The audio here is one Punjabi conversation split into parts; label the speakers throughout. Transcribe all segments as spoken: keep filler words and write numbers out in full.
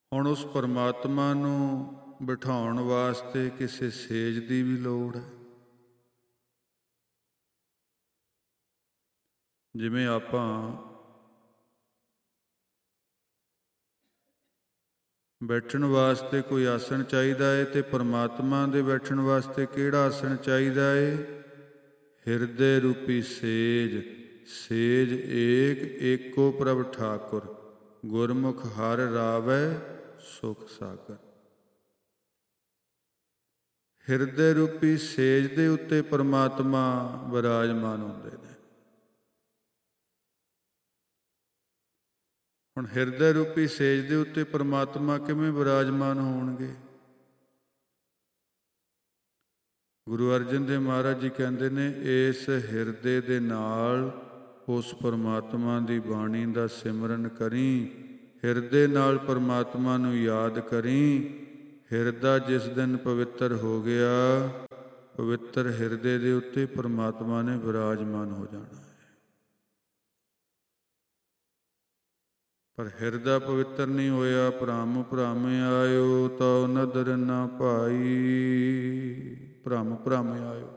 Speaker 1: ਹੁਣ ਉਸ ਪਰਮਾਤਮਾ ਨੂੰ ਬਿਠਾਉਣ ਵਾਸਤੇ ਕਿਸੇ ਸੇਜ ਦੀ ਵੀ ਲੋੜ ਹੈ। ਜਿਵੇਂ ਆਪਾਂ ਬੈਠਣ ਵਾਸਤੇ ਕੋਈ ਆਸਣ ਚਾਹੀਦਾ ਹੈ, ਤੇ ਪਰਮਾਤਮਾ ਦੇ ਬੈਠਣ ਵਾਸਤੇ ਕਿਹੜਾ ਆਸਣ ਚਾਹੀਦਾ ਹੈ? ਹਿਰਦੇ ਰੂਪੀ ਸੇਜ। ਸੇਜ ਏਕ ਏਕੋ ਪ੍ਰਭ ਠਾਕੁਰ, ਗੁਰਮੁਖ ਹਰਿ ਰਾਵੈ ਸੁਖ ਸਾਗਰ। ਹਿਰਦੇ ਰੂਪੀ ਸੇਜ ਦੇ ਉੱਤੇ ਪਰਮਾਤਮਾ ਵਿਰਾਜਮਾਨ ਹੁੰਦੇ ਨੇ। ਹੁਣ ਹਿਰਦੇ ਰੂਪੀ ਸੇਜ ਦੇ ਉੱਤੇ ਪਰਮਾਤਮਾ ਕਿਵੇਂ ਵਿਰਾਜਮਾਨ ਹੋਣਗੇ? ਗੁਰੂ ਅਰਜਨ ਦੇਵ ਮਹਾਰਾਜ ਜੀ ਕਹਿੰਦੇ ਨੇ, ਇਸ ਹਿਰਦੇ ਦੇ ਨਾਲ ਉਸ ਪਰਮਾਤਮਾ ਦੀ ਬਾਣੀ ਦਾ ਸਿਮਰਨ ਕਰੀਂ। ਹਿਰਦੇ ਨਾਲ ਪਰਮਾਤਮਾ ਨੂੰ ਯਾਦ ਕਰੀਂ। ਹਿਰਦਾ ਜਿਸ ਦਿਨ ਪਵਿੱਤਰ ਹੋ ਗਿਆ, ਪਵਿੱਤਰ ਹਿਰਦੇ ਦੇ ਉੱਤੇ ਪਰਮਾਤਮਾ ਨੇ ਵਿਰਾਜਮਾਨ ਹੋ ਜਾਣਾ ਹੈ। ਪਰ ਹਿਰਦਾ ਪਵਿੱਤਰ ਨਹੀਂ ਹੋਇਆ, ਭ੍ਰਮ ਭ੍ਰਮ ਆਇਓ ਤਉ ਨਦਰ ਨਾ ਭਾਈ। ਭ੍ਰਮ ਭ੍ਰਮ ਆਇਓ।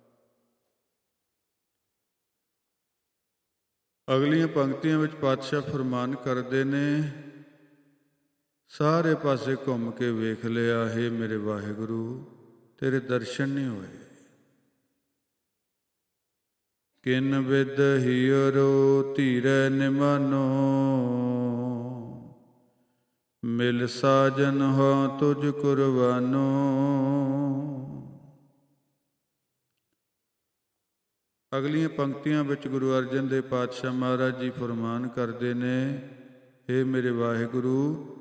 Speaker 1: ਅਗਲੀਆਂ ਪੰਕਤੀਆਂ ਵਿੱਚ ਪਾਤਸ਼ਾਹ ਫਰਮਾਨ ਕਰਦੇ ਨੇ, ਸਾਰੇ ਪਾਸੇ ਘੁੰਮ ਕੇ ਵੇਖ ਲਿਆ, ਹੇ ਮੇਰੇ ਵਾਹਿਗੁਰੂ, ਤੇਰੇ ਦਰਸ਼ਨ ਨਹੀਂ ਹੋਏ। ਕਿਨ ਵਿਦ ਹੀਰੋ ਧੀਰੈ ਨਿਮਾਨੋ, ਮਿਲ ਸਾਜਨ ਹੋ ਤੁਝ ਕੁਰਬਾਨੋ। ਅਗਲੀਆਂ ਪੰਕਤੀਆਂ ਵਿੱਚ ਗੁਰੂ ਅਰਜਨ ਦੇਵ ਪਾਤਸ਼ਾਹ ਮਹਾਰਾਜ ਜੀ ਫਰਮਾਨ ਕਰਦੇ ਨੇ, ਹੇ ਮੇਰੇ ਵਾਹਿਗੁਰੂ,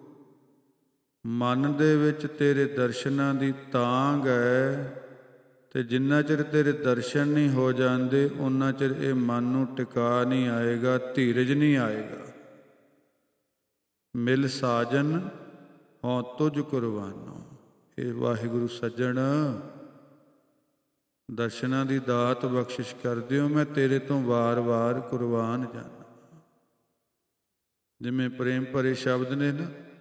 Speaker 1: ਮਨ ਦੇ ਵਿੱਚ ਤੇਰੇ ਦਰਸ਼ਨਾਂ ਦੀ ਤਾਂਘ ਹੈ, ਤੇ ਜਿੰਨਾ ਚਿਰ ਤੇਰੇ ਦਰਸ਼ਨ ਨਹੀਂ ਹੋ ਜਾਂਦੇ ਉਨਾ ਚਿਰ ਇਹ ਮਨ ਨੂੰ ਟਿਕਾ ਨਹੀਂ ਆਏਗਾ, ਧੀਰਜ ਨਹੀਂ ਆਏਗਾ। ਮਿਲ ਸਾਜਨ ਹੋਂ ਤੁਝ ਕੁਰਬਾਨੋ। ਇਹ ਵਾਹਿਗੁਰੂ ਸੱਜਣ, ਦਰਸ਼ਨਾਂ ਦੀ ਦਾਤ ਬਖਸ਼ਿਸ਼ ਕਰ ਦਿਓ, ਮੈਂ ਤੇਰੇ ਤੋਂ ਵਾਰ-ਵਾਰ ਕੁਰਬਾਨ ਜਾਣਾ। ਜਿਵੇਂ ਪ੍ਰੇਮ ਭਰੇ ਸ਼ਬਦ ਨੇ ਨਾ,